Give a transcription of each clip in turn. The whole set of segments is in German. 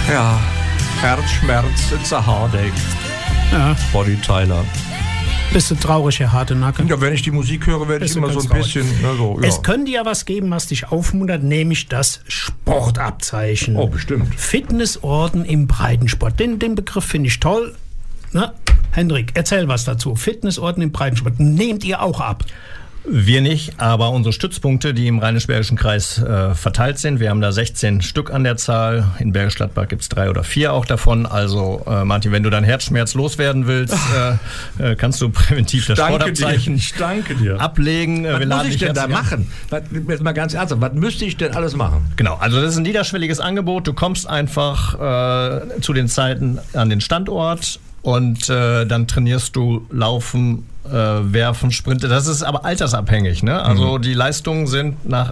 Ja, Herzschmerz, it's a heartache. Ja. Bonnie Tyler. Bist du traurig, Herr Hartenacke? Ja, wenn ich die Musik höre, werde ich immer so ein bisschen... Also, ja. Es könnte ja was geben, was dich aufmuntert, nämlich das Sportabzeichen. Oh, bestimmt. Fitnessorden im Breitensport. Den Begriff finde ich toll. Na, Hendrik, erzähl was dazu. Fitnessorden im Breitensport. Nehmt ihr auch ab? Wir nicht, aber unsere Stützpunkte, die im Rheinisch-Bergischen Kreis verteilt sind, wir haben da 16 Stück an der Zahl. In Bergisch Gladbach gibt es 3 oder 4 auch davon. Also Martin, wenn du deinen Herzschmerz loswerden willst, kannst du präventiv das Sportabzeichen ablegen. Was muss ich denn da machen? Jetzt mal ganz ernsthaft, was müsste ich denn alles machen? Genau, also das ist ein niederschwelliges Angebot. Du kommst einfach zu den Zeiten an den Standort und dann trainierst du Laufen, Werfen, Sprinte. Das ist aber altersabhängig. Ne? Also die Leistungen sind nach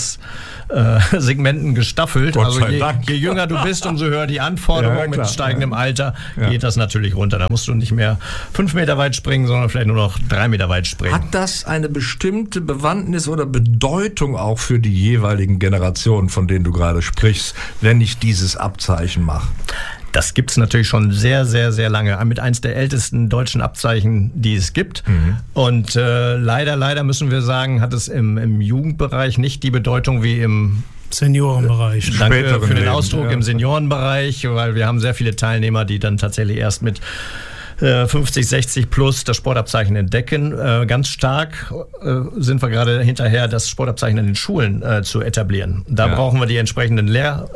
Alterssegmenten gestaffelt. Gott also sei Dank. Je jünger du bist, umso höher die Anforderungen. Ja, mit steigendem Alter geht das natürlich runter. Da musst du nicht mehr 5 Meter weit springen, sondern vielleicht nur noch 3 Meter weit springen. Hat das eine bestimmte Bewandtnis oder Bedeutung auch für die jeweiligen Generationen, von denen du gerade sprichst, wenn ich dieses Abzeichen mache? Das gibt es natürlich schon sehr, sehr, sehr lange. Mit eins der ältesten deutschen Abzeichen, die es gibt. Und leider müssen wir sagen, hat es im Jugendbereich nicht die Bedeutung wie im Seniorenbereich. Danke für den Ausdruck, im Seniorenbereich, weil wir haben sehr viele Teilnehmer, die dann tatsächlich erst mit 50, 60 plus das Sportabzeichen entdecken. Ganz stark sind wir gerade hinterher, das Sportabzeichen in den Schulen zu etablieren. Da brauchen wir die entsprechenden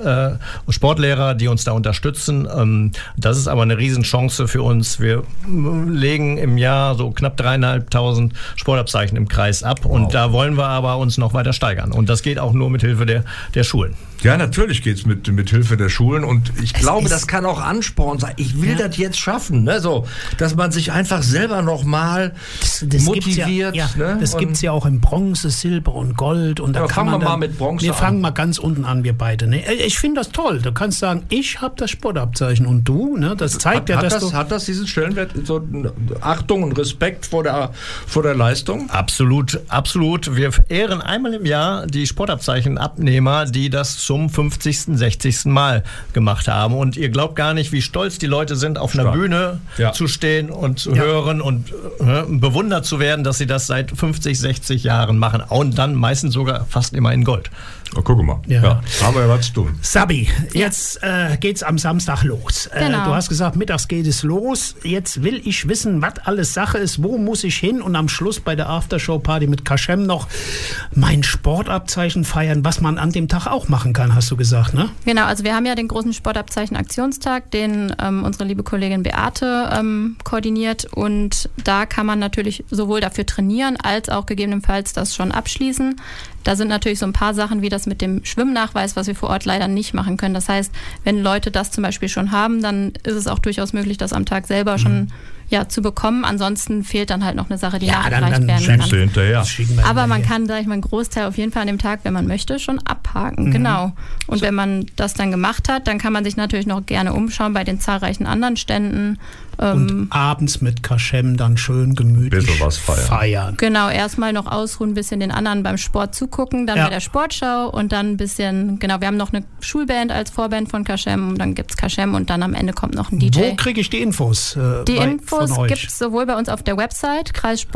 Sportlehrer, die uns da unterstützen. Das ist aber eine Riesenchance für uns. Wir legen im Jahr so knapp 3.500 Sportabzeichen im Kreis ab. Und da wollen wir aber uns noch weiter steigern. Und das geht auch nur mit Hilfe der Schulen. Ja, natürlich geht's mit Hilfe der Schulen und ich glaube, das kann auch Ansporn sein. Ich will das jetzt schaffen, ne? So, dass man sich einfach selber nochmal motiviert. Das gibt's ja auch im Bronze, Silber und Gold. Und da kann fangen man wir mal mit Bronze Wir fangen mal ganz unten an, wir beide. Ne? Ich finde das toll. Du kannst sagen, ich habe das Sportabzeichen und du. Ne? Das zeigt Hat das diesen Stellenwert, so Achtung und Respekt vor der Leistung? Absolut, absolut. Wir ehren einmal im Jahr die Sportabzeichenabnehmer, die das zum 50., 60. Mal gemacht haben. Und ihr glaubt gar nicht, wie stolz die Leute sind, auf einer Bühne zu stehen und zu hören und bewundert zu werden, dass sie das seit 50, 60 Jahren machen. Und dann meistens sogar fast immer in Gold. Oh, guck mal. Ja. Aber was zu tun. Sabi, jetzt geht's am Samstag los. Genau. Du hast gesagt, mittags geht es los. Jetzt will ich wissen, was alles Sache ist, wo muss ich hin und am Schluss bei der Aftershow-Party mit Kaschem noch mein Sportabzeichen feiern, was man an dem Tag auch machen kann, hast du gesagt, ne? Genau, also wir haben ja den großen Sportabzeichen-Aktionstag, den unsere liebe Kollegin Beate koordiniert und da kann man natürlich sowohl dafür trainieren, als auch gegebenenfalls das schon abschließen. Da sind natürlich so ein paar Sachen wie das mit dem Schwimmnachweis, was wir vor Ort leider nicht machen können. Das heißt, wenn Leute das zum Beispiel schon haben, dann ist es auch durchaus möglich, das am Tag selber schon zu bekommen. Ansonsten fehlt dann halt noch eine Sache, die nachgereicht werden kann. Hinterher. Aber man kann, sag ich mal, einen Großteil auf jeden Fall an dem Tag, wenn man möchte, schon abhaken. Genau. Und wenn man das dann gemacht hat, dann kann man sich natürlich noch gerne umschauen bei den zahlreichen anderen Ständen. Und abends mit Kaschem dann schön gemütlich was feiern. Genau, erstmal noch ausruhen, ein bisschen den anderen beim Sport zugucken, dann bei der Sportschau und dann ein bisschen, wir haben noch eine Schulband als Vorband von Kaschem, dann gibt's Kaschem und dann am Ende kommt noch ein DJ. Wo kriege ich die Infos? Die Infos gibt's sowohl bei uns auf der Website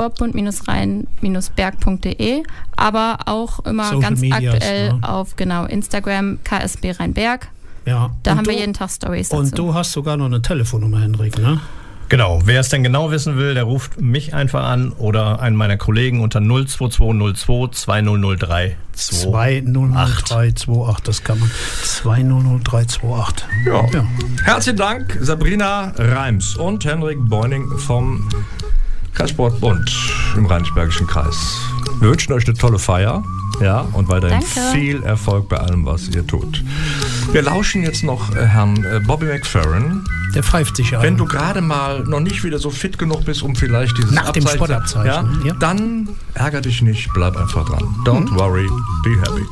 kreissportbund-rhein-berg.de, aber auch immer Social ganz Medias, aktuell auf Instagram KSB Rhein-Berg. Ja. Da haben wir jeden Tag Stories dazu. Und du hast sogar noch eine Telefonnummer, Hendrik, ne? Genau, wer es denn genau wissen will, der ruft mich einfach an oder einen meiner Kollegen unter 02202 2003 200328, das kann man. 200328. Ja. Herzlichen Dank, Sabrina Reims und Henrik Beuning vom Kreissportbund im Rheinisch-Bergischen Kreis. Wir wünschen euch eine tolle Feier. Ja, und weiterhin viel Erfolg bei allem, was ihr tut. Wir lauschen jetzt noch Herrn Bobby McFerrin. Der pfeift sich an. Wenn du gerade mal noch nicht wieder so fit genug bist, um vielleicht dieses nach dem Sportabzeichen, dann ärger dich nicht, bleib einfach dran. Don't worry, be happy.